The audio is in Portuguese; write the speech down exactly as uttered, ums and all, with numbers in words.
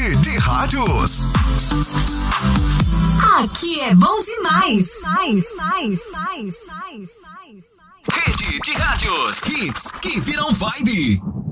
Rede de Rádios. Aqui é bom demais. Mais, mais, mais, mais, mais. Rede de Rádios. Hits que viram vibe.